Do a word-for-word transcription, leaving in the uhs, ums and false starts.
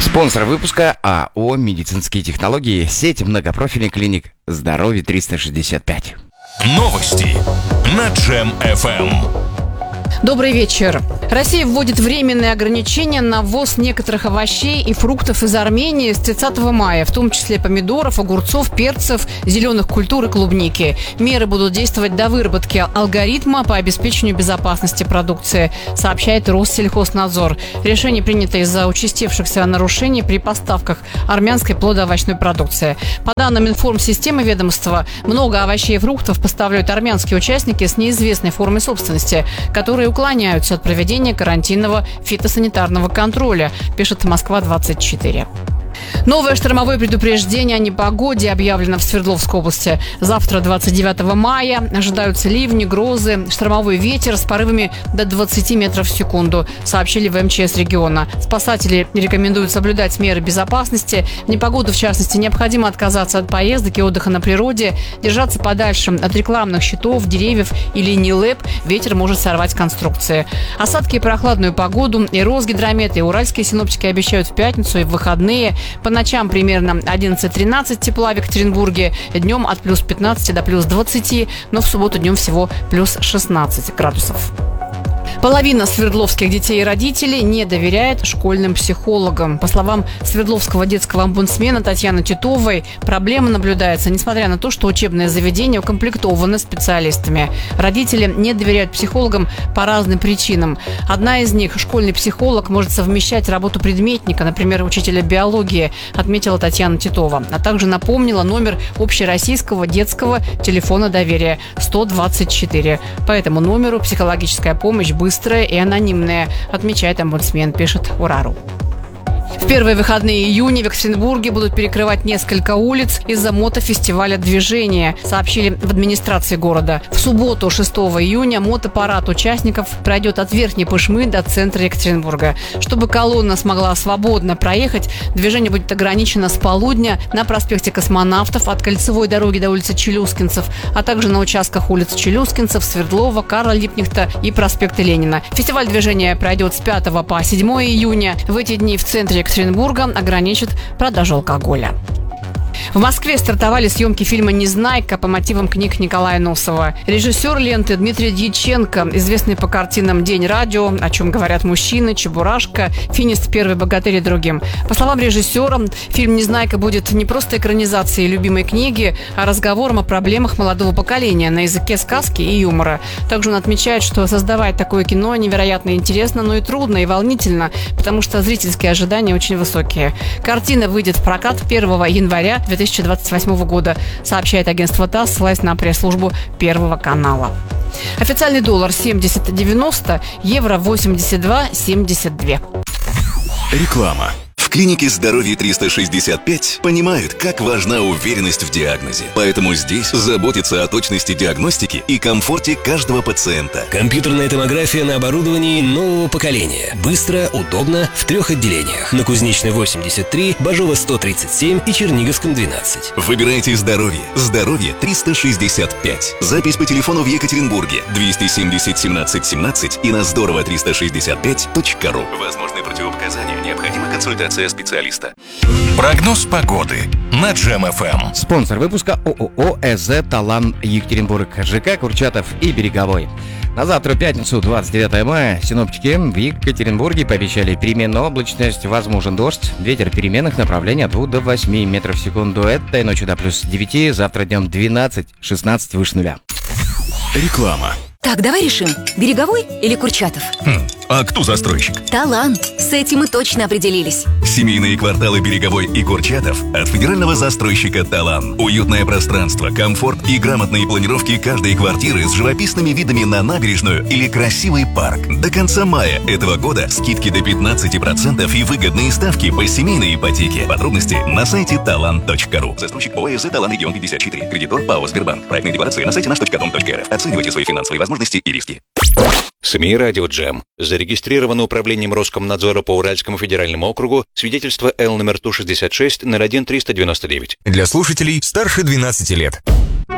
Спонсор выпуска АО «Медицинские технологии», сеть многопрофильных клиник «Здоровье триста шестьдесят пять». Новости на Джем эф эм. Добрый вечер. Россия вводит временные ограничения на ввоз некоторых овощей и фруктов из Армении с тридцатого мая, в том числе помидоров, огурцов, перцев, зеленых культур и клубники. Меры будут действовать до выработки алгоритма по обеспечению безопасности продукции, сообщает Россельхознадзор. Решение принято из-за участившихся нарушений при поставках армянской плодоовощной продукции. По данным информсистемы ведомства, много овощей и фруктов поставляют армянские участники с неизвестной формой собственности, которые уклоняются от проведения карантинного фитосанитарного контроля, пишет Москва двадцать четыре. Новое штормовое предупреждение о непогоде объявлено в Свердловской области. Завтра, двадцать девятого мая, ожидаются ливни, грозы, штормовой ветер с порывами до двадцати метров в секунду, сообщили в эм че эс региона. Спасатели рекомендуют соблюдать меры безопасности. В непогоду, в частности, необходимо отказаться от поездок и отдыха на природе, держаться подальше от рекламных щитов, деревьев и линий ЛЭП. Ветер может сорвать конструкции. Осадки и прохладную погоду и Росгидромет, и уральские синоптики обещают в пятницу и в выходные. По ночам примерно одиннадцать-тринадцать тепла в Екатеринбурге, днем от плюс пятнадцати до плюс двадцати, но в субботу днем всего плюс шестнадцать градусов. Половина свердловских детей и родителей не доверяет школьным психологам. По словам Свердловского детского омбудсмена Татьяны Титовой, проблема наблюдается, несмотря на то, что учебное заведение укомплектовано специалистами. Родители не доверяют психологам по разным причинам. Одна из них – школьный психолог может совмещать работу предметника, например, учителя биологии, отметила Татьяна Титова. А также напомнила номер общероссийского детского телефона доверия сто двадцать четыре. По этому номеру психологическая помощь быстрая и анонимная, отмечает омбудсмен, пишет Урару. В первые выходные июня в Екатеринбурге будут перекрывать несколько улиц из-за мотофестиваля движения, сообщили в администрации города. В субботу, шестого июня, мотопарад участников пройдет от Верхней Пышмы до центра Екатеринбурга. Чтобы колонна смогла свободно проехать, движение будет ограничено с полудня на проспекте Космонавтов от Кольцевой дороги до улицы Челюскинцев, а также на участках улиц Челюскинцев, Свердлова, Карла Липкнехта и проспекта Ленина. Фестиваль движения пройдет с пятого по седьмое июня. В эти дни в центре Екатеринбурга ограничат продажу алкоголя. В Москве стартовали съемки фильма «Незнайка» по мотивам книг Николая Носова. Режиссер ленты Дмитрий Дьяченко, известный по картинам «День радио», «О чем говорят мужчины», «Чебурашка», «Финист. Первый богатырь» и другим. По словам режиссера, фильм «Незнайка» будет не просто экранизацией любимой книги, а разговором о проблемах молодого поколения на языке сказки и юмора. Также он отмечает, что создавать такое кино невероятно интересно, но и трудно, и волнительно, потому что зрительские ожидания очень высокие. Картина выйдет в прокат первого января две тысячи двадцать восьмого года, сообщает агентство ТАСС, ссылаясь на пресс-службу Первого канала. Официальный доллар семьдесят девяносто, евро восемьдесят два семьдесят два. Реклама. В клинике «Здоровье триста шестьдесят пять» понимают, как важна уверенность в диагнозе. Поэтому здесь заботятся о точности диагностики и комфорте каждого пациента. Компьютерная томография на оборудовании нового поколения. Быстро, удобно, в трех отделениях. На Кузнечной восемьдесят три, Бажова сто тридцать семь и Черниговском двенадцать. Выбирайте «Здоровье». «Здоровье триста шестьдесят пять». Запись по телефону в Екатеринбурге двести семьдесят семнадцать семнадцать и на здорово триста шестьдесят пять точка ру. Возможны противопоказания. Необходима консультация специалиста. Прогноз погоды на Джем эф эм. Спонсор выпуска ООО «ЭЗ Талан Екатеринбург», ЖК Курчатов и Береговой. На завтра, пятницу, двадцать девятого мая, синоптики в Екатеринбурге пообещали переменную облачность, возможен дождь, ветер переменных направлений от двух до восьми метров в секунду. Этой ночью до плюс девяти, завтра днем двенадцать-шестнадцать выше нуля. Реклама. Так, давай решим, Береговой или Курчатов? Хм, а кто застройщик? Талан. С этим мы точно определились. Семейные кварталы Береговой и Курчатов от федерального застройщика «Талан». Уютное пространство, комфорт и грамотные планировки каждой квартиры с живописными видами на набережную или красивый парк. До конца мая этого года скидки до пятнадцати процентов и выгодные ставки по семейной ипотеке. Подробности на сайте талан точка ру. Застройщик ООО «ЭЗ Талан Регион пятьдесят четыре». Кредитор ПАО «Сбербанк». Проектные декларации на сайте наш точка дом точка эр эф. Оценивайте свои финансовые возможности и риски. СМИ «Радио Джем». Зарегистрировано управлением Роскомнадзора по Уральскому федеральному округу. Свидетельство Л номер Ту шестьдесят шесть ноль один триста девяносто девять. Для слушателей старше двенадцати лет.